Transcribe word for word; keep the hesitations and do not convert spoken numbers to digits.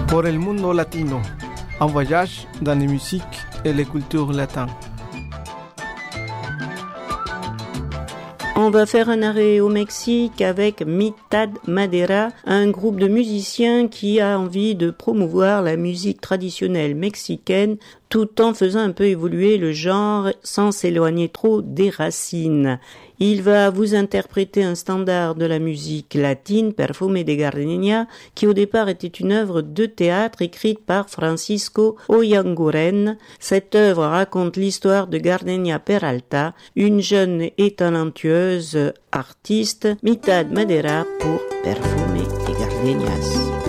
Por el mundo latino, un voyage dans les musiques et les cultures latines. On va faire un arrêt au Mexique avec Mitad Madera, un groupe de musiciens qui a envie de promouvoir la musique traditionnelle mexicaine tout en faisant un peu évoluer le genre sans s'éloigner trop des racines. Il va vous interpréter un standard de la musique latine, Perfume de Gardenia, qui au départ était une œuvre de théâtre écrite par Francisco Oyanguren. Cette œuvre raconte l'histoire de Gardenia Peralta, une jeune et talentueuse artiste. Mitad Madera pour Perfume de Gardenias.